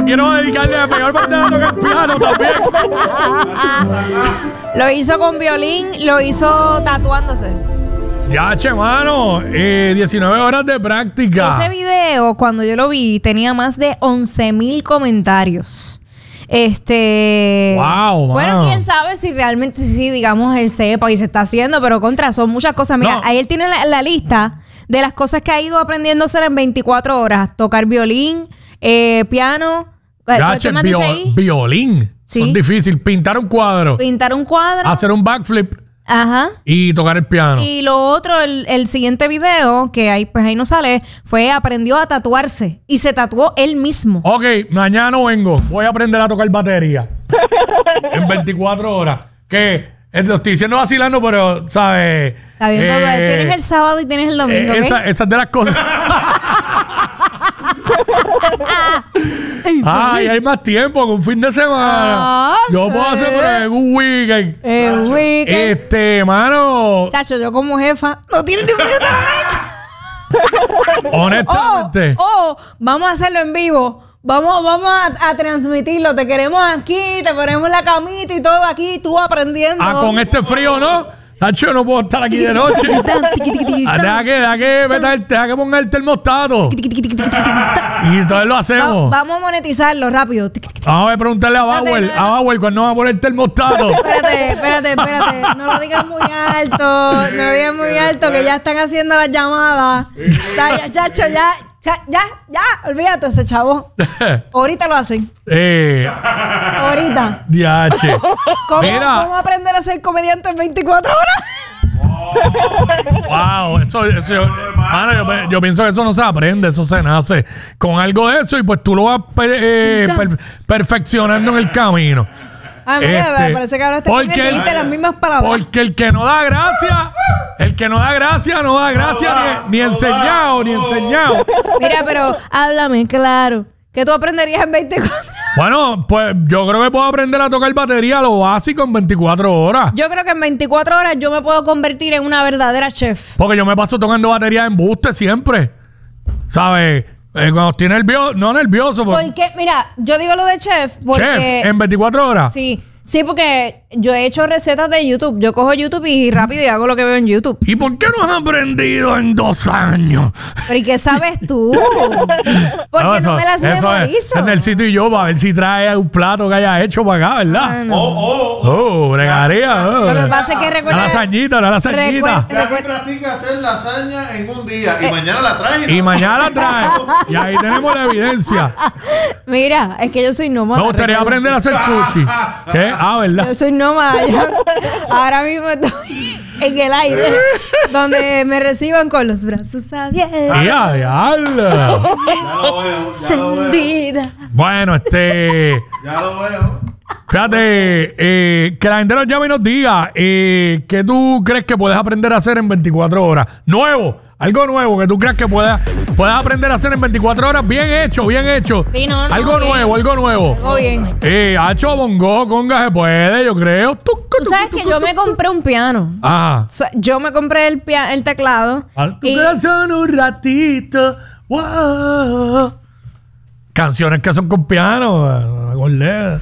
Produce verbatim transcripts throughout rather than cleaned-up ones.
quiero, quiero dedicarle a pegar bandera a tocar piano también. Lo hizo con violín, lo hizo tatuándose. Ya, che, mano, eh, diecinueve horas de práctica. Ese video, cuando yo lo vi, tenía más de once mil comentarios. Este. Wow, bueno, mano. quién sabe si realmente sí, digamos, él sepa y se está haciendo, pero contra, son muchas cosas. Mira, No. ahí él tiene la, la lista de las cosas que ha ido aprendiendo a hacer en veinticuatro horas: tocar violín, eh, piano. Ya, ¿Qué che, más dice vio- ahí? violín. Sí. Son difíciles. Pintar un cuadro, Pintar un cuadro. hacer un backflip Ajá. y tocar el piano. Y lo otro, el, el siguiente video, que ahí, pues ahí no sale, fue aprendió a tatuarse. Y se tatuó él mismo. Ok, mañana no vengo. Voy a aprender a tocar batería. En veinticuatro horas. Que eh, lo estoy diciendo vacilando, pero, ¿sabes? Está bien, Eh, papá. Tienes el sábado y tienes el domingo, eh, ¿ok? esa, esas de las cosas. Ay, hay más tiempo, con un fin de semana. Ah, Yo puedo hacer eh. por en un weekend. El weekend. Este, mano, Chacho, yo como jefa, no tiene ni un minuto de break. honestamente. Oh, oh, vamos a hacerlo en vivo. Vamos, vamos a, a transmitirlo. Te queremos aquí, te ponemos la camita y todo aquí, tú aprendiendo. Ah, con este frío, ¿no? Nacho, no puedo estar aquí de noche. Ah, deja que, deja que, meta el- deja que ponga el termostato. Y entonces lo Va- hacemos. vamos a monetizarlo rápido. Vamos a preguntarle a Bauer, a Bauer cuando va a poner el termostato. Espérate, espérate, espérate. No lo digas muy alto. No lo digas muy alto, que ya están haciendo las llamadas. Ya, ya, chacho, ya, ya, ya, ya. Olvídate ese chavo. Ahorita lo hacen. eh, Ahorita. diache. ¿Cómo, Mira, ¿Cómo aprender a ser comediante en veinticuatro horas? wow, eso, eso yo, mano, yo, pe- yo pienso que eso no se aprende, eso se nace con algo de eso y pues tú lo vas per- eh, per- perfeccionando en el camino. Ah, mira, Este, parece que ahora está porque el- dijiste las mismas palabras. Porque el que no da gracia, el que no da gracia, no da gracia ni, ni enseñado, ni enseñado. Mira, pero háblame claro. ¿Qué tú aprenderías en veinticuatro horas? Bueno, pues yo creo que puedo aprender a tocar batería lo básico en veinticuatro horas. Yo creo que en veinticuatro horas yo me puedo convertir en una verdadera chef. Porque yo me paso tocando batería en buste siempre. ¿Sabes? Eh, cuando estoy nervioso, no nervioso, pues, Porque, mira, yo digo lo de chef porque... chef, en veinticuatro horas. Sí, sí, porque yo he hecho recetas de YouTube. Yo cojo YouTube y rápido y hago lo que veo en YouTube. ¿Y por qué no has aprendido en dos años? Pero ¿y qué sabes tú? Porque no, eso, me las eso memorizo. es en el sitio y yo para ver si trae un plato que haya hecho para acá, ¿verdad? Ah, no. Oh, oh, Oh, bregaría. Oh. Lo que pasa es que Una recuerda... lasañita, una lasañita. Recuerda- Ya que practica hacer lasaña en un día y mañana la traes. Y mañana la trae. Y ahí tenemos la evidencia. Mira, es que yo soy nómada. Me gustaría Ricardo. aprender a hacer sushi. ¿Qué? Ah, ¿verdad? Yo soy nómada. Yo ahora mismo estoy en el aire, donde me reciban con los brazos abiertos. ¡Ya, diablo! Ya lo veo, ya lo veo. Encendida. Bueno, este... Ya lo veo. Fíjate, eh, que la gente nos llame y nos diga eh, qué tú crees que puedes aprender a hacer en veinticuatro horas. Nuevo, algo nuevo que tú creas que puedas, puedas aprender a hacer en veinticuatro horas. Bien hecho, bien hecho. Sí, no, no, algo bien. nuevo, algo nuevo. Todo bien. Eh, Hacho Bongo, conga se puede, yo creo. Tucu, Tú sabes tucu, que tucu, yo me tucu. compré un piano. Ah. O sea, yo me compré el, pia- el teclado. A tu y- corazón un ratito. Wow. Canciones que son con piano. me acordé.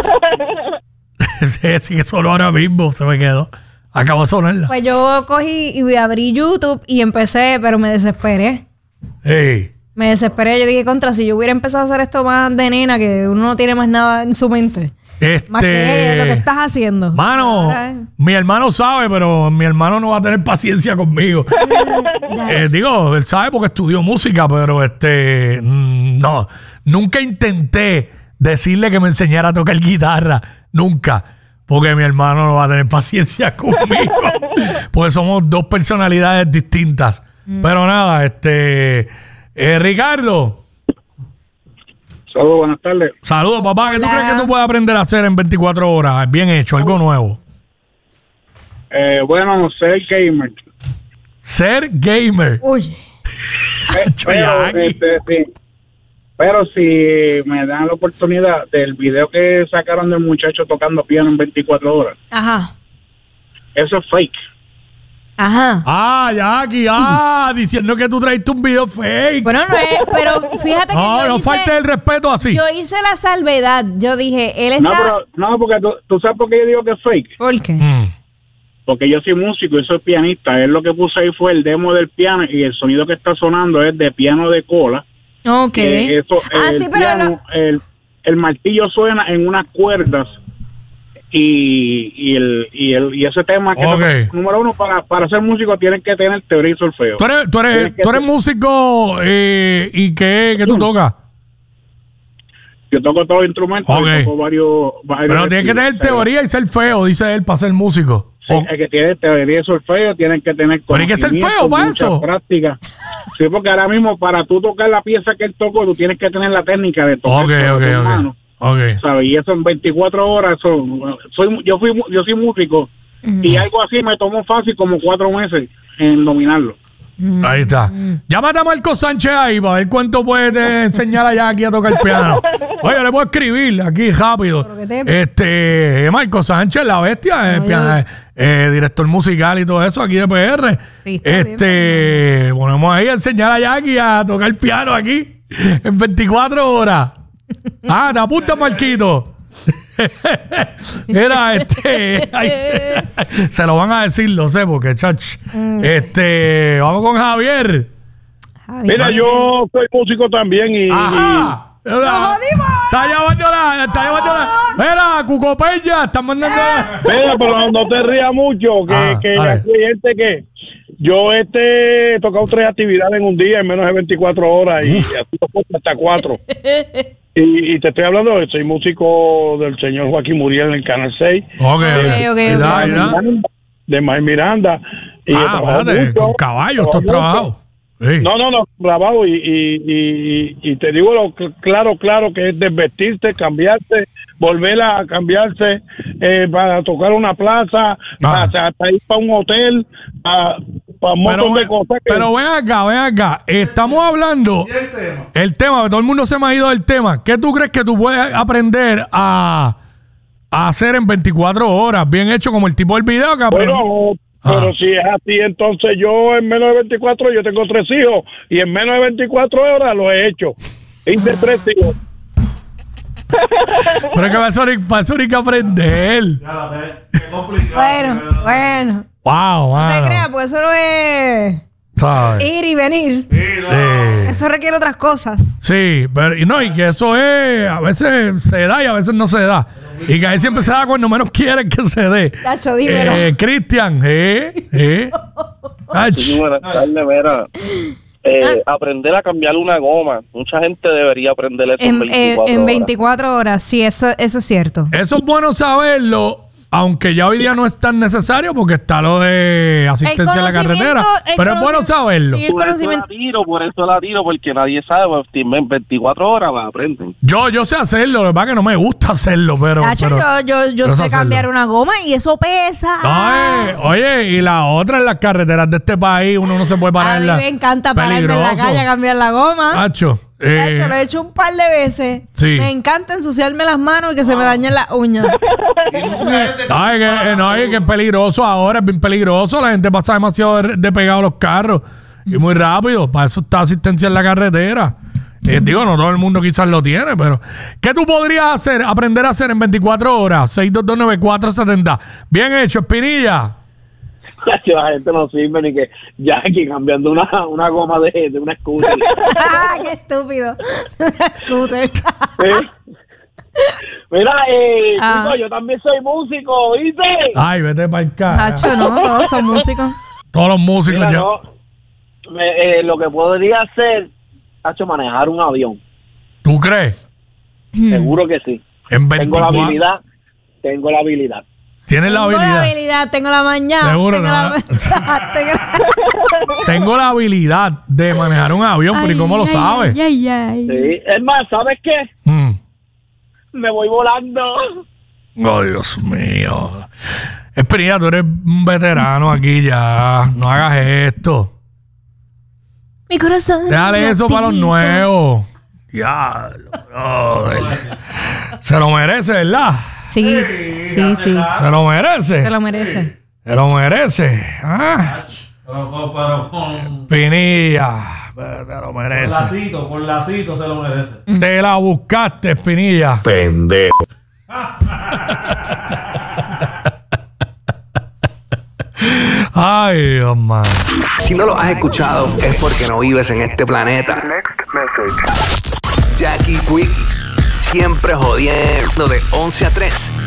sí, sí, que solo ahora mismo se me quedó. Acabo de sonarla. Pues yo cogí y abrí YouTube y empecé, pero me desesperé. Ey. Me desesperé. Yo dije, contra, si yo hubiera empezado a hacer esto más de nena, que uno no tiene más nada en su mente. Este. Más que lo que estás haciendo. Mano, Ahora, mi hermano sabe, pero mi hermano no va a tener paciencia conmigo. ya. Eh, digo, él sabe porque estudió música, pero este. mm, No. Nunca intenté decirle que me enseñara a tocar guitarra. Nunca. Porque mi hermano no va a tener paciencia conmigo. Porque somos dos personalidades distintas. Mm. Pero nada, este. eh, Ricardo. Saludos, buenas tardes. Saludos, papá. ¿Qué tú Hola. crees que tú puedes aprender a hacer en veinticuatro horas? Bien hecho, algo nuevo. Eh, bueno, ser gamer. Ser gamer. Uy. Hacho, Pero, Jackie. este, sí. Pero si me dan la oportunidad del video que sacaron del muchacho tocando piano en veinticuatro horas, Ajá. eso es fake. Ajá. Ah, Jackie, ah, diciendo que tú traiste un video fake. Bueno, no es, pero fíjate que no, yo no hice, falte el respeto así. yo hice la salvedad. Yo dije, él No, está... pero, no, porque tú, tú sabes por qué yo digo que es fake. ¿Por qué? Mm. Porque yo soy músico y soy pianista. Él lo que puse ahí fue el demo del piano y el sonido que está sonando es de piano de cola. Ok. Que eso, ah, el, sí, pero... piano, lo- el, el martillo suena en unas cuerdas y, y, el, y, el, y ese tema que Ok. toca- número uno, para, para ser músico tienes que tener teoría y solfeo. Tú eres, tú eres, Tienes que tú eres ser- músico eh, y qué, qué tú tocas. Yo toco todos los instrumentos, Ok. y toco varios, varios Pero tienes que estilos. tener teoría y ser feo, dice él, para ser músico. Sí, O- el que tiene teoría y solfeo tienen que tener Pero hay que ser conocimiento, feo para mucha eso. práctica. Sí, porque ahora mismo para tú tocar la pieza que él tocó, tú tienes que tener la técnica de tocar Ok, con ok, las dos ok. manos, Ok. ¿sabes? Y eso en veinticuatro horas, eso, soy, yo fui yo soy músico y algo así me tomó fácil como cuatro meses en dominarlo. Ahí está. Llámate a Marco Sánchez ahí para ver cuánto puede enseñar a Jackie a tocar el piano. Oye, le puedo escribir aquí rápido. Pero que te- Este, Marco Sánchez, la bestia, eh, No, piano- eh, director musical y todo eso aquí de P R. Sí, está bien, este, ponemos ahí a enseñar a Jackie a tocar el piano aquí en veinticuatro horas. Ah, te apunta, Marquito. Era este. ay, se lo van a decir, lo sé, porque chach. Este, vamos con Javier. Javier. Mira, yo soy músico también y, Ajá. ¡Nos jodimos! Está llamando la, está llamando la. Mira, Cuco Peña, están mandando la- y- mira, pero no te rías mucho, que, Ah, que dale. aquí hay gente que yo este he tocado tres actividades en un día en menos de veinticuatro horas y así lo pongo hasta cuatro. Y, y te estoy hablando, soy músico del señor Joaquín Muriel en el Canal seis, Ok, ok, ok, y da, ok. y da. de Mael Miranda. Y he Ah, trabajado espérate, mucho, con caballos, esto es trabajado trabajo. Sí. No, no, no, trabajo y, y, y, y te digo lo cl- claro, claro que es desvestirse, cambiarse, volver a cambiarse eh, para tocar una plaza, para, hasta ir para un hotel, para, para un montón Pero, de cosas. Que, pero ven acá, ven acá. Estamos hablando. ¿Y el tema? El tema, que todo el mundo se me ha ido del tema. ¿Qué tú crees que tú puedes aprender a, a hacer en veinticuatro horas? Bien hecho, como el tipo del video que aprendió. bueno, Ah. pero si es así, entonces yo en menos de veinticuatro, yo tengo tres hijos, y en menos de veinticuatro horas lo he hecho. Hice tres hijos. Pero es que para eso, ni- para eso hay que aprender. Ya la ve. Qué complicado. Bueno, bueno. Wow, No te mano. creas, pues eso no es ¿Sabes? ir y venir. Sí, no. Eh, Eso requiere otras cosas. sí, pero y no, y que eso es, a veces se da y a veces no se da. Y que ahí siempre se da cuando menos quieren que se dé. Tacho, dímelo. Eh, Cristian, eh, eh. Ach. Sí, buenas tardes, mira. Eh, aprender a cambiar una goma. Mucha gente debería aprender esto en, En, eh, veinticuatro en horas. veinticuatro horas, sí, eso, eso es cierto. Eso es bueno saberlo, aunque ya hoy día no es tan necesario porque está lo de asistencia en la conocimiento- carretera. el Pero es bueno conocimiento- saberlo. sí, el Por eso la conocimiento. tiro, por eso la tiro, porque nadie sabe. pues, En veinticuatro horas va, aprenden. Yo, yo sé hacerlo, lo que pasa es que no me gusta hacerlo, pero. Tacho, pero- yo yo, yo pero sé hacerlo. cambiar una goma y eso pesa. No, eh, oye, y la otra en las carreteras de este país, uno no se puede parar A en mí la. me encanta pararme en la Peligroso. calle a cambiar la goma. Nacho, eh, Tacho, lo he hecho un par de veces. Sí. Me encanta ensuciarme las manos y que se me dañen las uñas. Y mucha gente que- no, es que, eh, no, es que es peligroso ahora, es bien peligroso. La gente pasa demasiado de, de pegado a los carros y muy rápido. Para eso está asistencia en la carretera. Eh, digo, no todo el mundo quizás lo tiene, pero ¿qué tú podrías hacer, aprender a hacer en veinticuatro horas? seis dos dos nueve cuatro siete cero. Bien hecho, Espinilla. La gente no sirve ni que ya aquí cambiando una, una goma de, de una scooter. ¡Ah, qué estúpido! Scooter. ¿Eh? Mira, eh, Ah. chico, yo también soy músico, ¿viste? Ay, vete para el carro. Tacho, no, todos son músicos. Todos los músicos Mira, ya. no, me- eh, lo que podría hacer, Hacho, manejar un avión. ¿Tú crees? Seguro que sí. En Tengo la veinticuatro. habilidad. Tengo la habilidad. Tienes la Tengo la habilidad. habilidad, tengo la mañana. Seguro, tengo no. la tengo- Tengo la habilidad de manejar un avión, pero ¿y cómo lo Ay, sabes? ay, ay, ay. Sí. Es más, ¿sabes qué? Mm. Me voy volando. Oh, Dios mío. Espinilla, tú eres un veterano aquí ya. No hagas esto. Mi corazón. Déjale eso para los latito. nuevos. Diablo, brother. Se lo merece, ¿verdad? Sí, sí, sí. Se lo merece. Se lo merece. Se lo merece. ¿Ah? Pero, pero con, Pinilla. Te lo con merece. lacito, con lacito se lo merece. Te la buscaste, Pinilla. Pendejo. Ay, Dios mío. Si no lo has escuchado, es porque no vives en este planeta. Jackie Quickie, siempre jodiendo de once a tres